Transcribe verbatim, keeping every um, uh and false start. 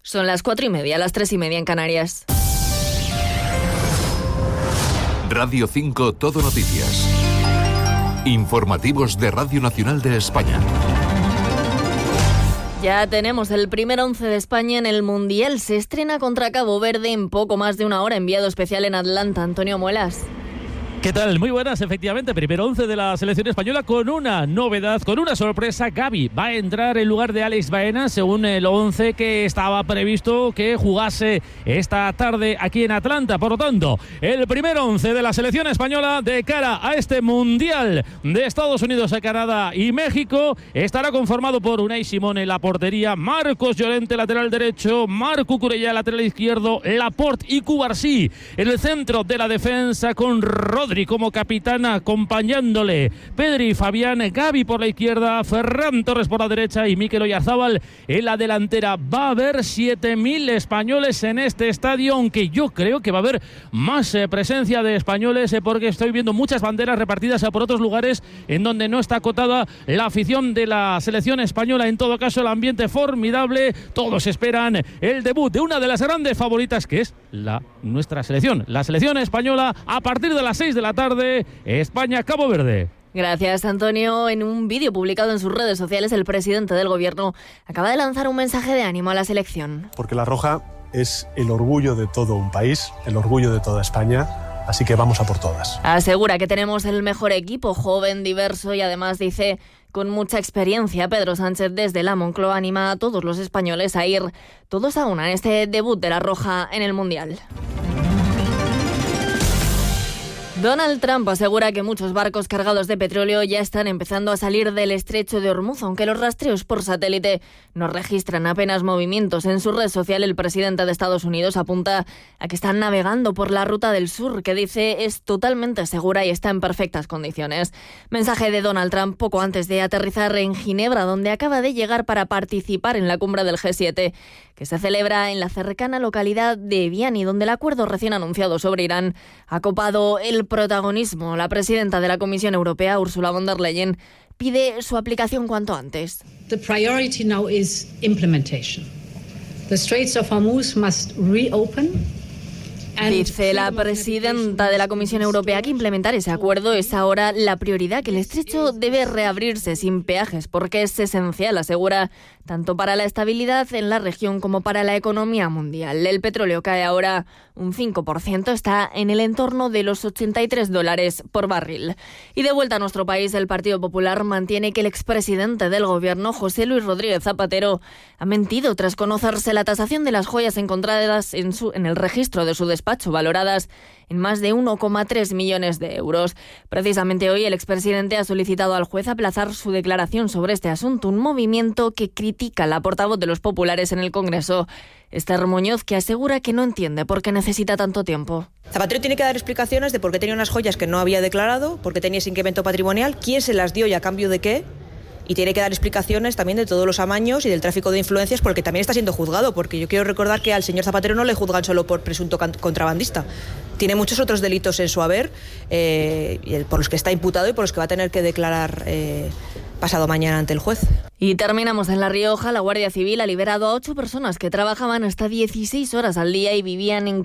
Son las cuatro y media, las tres y media en Canarias. Radio cinco Todo Noticias. Informativos de Radio Nacional de España. Ya tenemos el primer once de España en el Mundial. Se estrena contra Cabo Verde en poco más de una hora. Enviado especial en Atlanta, Antonio Muelas. ¿Qué tal? Muy buenas, efectivamente. Primer once de la selección española con una novedad, con una sorpresa. Gavi va a entrar en lugar de Alex Baena, según el once que estaba previsto que jugase esta tarde aquí en Atlanta. Por lo tanto, el primer once de la selección española de cara a este Mundial de Estados Unidos, Canadá y México estará conformado por Unai Simón en la portería, Marcos Llorente, lateral derecho, Marco Cucurella, lateral izquierdo, Laporte y Cubarsí en el centro de la defensa, con Rodri como capitana acompañándole, Pedri, Fabián, Gavi por la izquierda, Ferran Torres por la derecha y Mikel Oyarzábal en la delantera. Va a haber siete mil españoles en este estadio, aunque yo creo que va a haber más eh, presencia de españoles eh, porque estoy viendo muchas banderas repartidas eh, por otros lugares en donde no está acotada la afición de la selección española. En todo caso, el ambiente formidable, todos esperan el debut de una de las grandes favoritas, que es la nuestra selección, la selección española, a partir de las seis de la tarde, España-Cabo Verde. Gracias, Antonio. En un vídeo publicado en sus redes sociales, el presidente del gobierno acaba de lanzar un mensaje de ánimo a la selección. Porque la roja es el orgullo de todo un país, el orgullo de toda España, así que vamos a por todas. Asegura que tenemos el mejor equipo, joven, diverso y además dice con mucha experiencia. Pedro Sánchez desde la Moncloa anima a todos los españoles a ir todos a una en este debut de la roja en el Mundial. Donald Trump asegura que muchos barcos cargados de petróleo ya están empezando a salir del estrecho de Hormuz, aunque los rastreos por satélite no registran apenas movimientos. En su red social, el presidente de Estados Unidos apunta a que están navegando por la ruta del sur, que dice es totalmente segura y está en perfectas condiciones. Mensaje de Donald Trump poco antes de aterrizar en Ginebra, donde acaba de llegar para participar en la cumbre del G siete, que se celebra en la cercana localidad de Viani, donde el acuerdo recién anunciado sobre Irán ha copado el protagonismo. La presidenta de la Comisión Europea, Ursula von der Leyen, pide su aplicación cuanto antes. The priority now is implementation. The Straits of Hormuz must reopen. Dice la presidenta de la Comisión Europea que implementar ese acuerdo es ahora la prioridad, que el estrecho debe reabrirse sin peajes porque es esencial, asegura, tanto para la estabilidad en la región como para la economía mundial. El petróleo cae ahora un cinco por ciento, está en el entorno de los ochenta y tres dólares por barril. Y de vuelta a nuestro país, el Partido Popular mantiene que el expresidente del gobierno, José Luis Rodríguez Zapatero, ha mentido tras conocerse la tasación de las joyas encontradas en, su, en el registro de su despacho, valoradas en más de uno coma tres millones de euros. Precisamente hoy el expresidente ha solicitado al juez aplazar su declaración sobre este asunto, un movimiento que critica la portavoz de los populares en el Congreso, Esther Muñoz, que asegura que no entiende por qué necesita tanto tiempo. Zapatero tiene que dar explicaciones de por qué tenía unas joyas que no había declarado, por qué tenía ese incremento patrimonial, quién se las dio y a cambio de qué. Y tiene que dar explicaciones también de todos los amaños y del tráfico de influencias, porque también está siendo juzgado, porque yo quiero recordar que al señor Zapatero no le juzgan solo por presunto contrabandista. Tiene muchos otros delitos en su haber, eh, por los que está imputado y por los que va a tener que declarar eh, pasado mañana ante el juez. Y terminamos en La Rioja. La Guardia Civil ha liberado a ocho personas que trabajaban hasta dieciséis horas al día y vivían en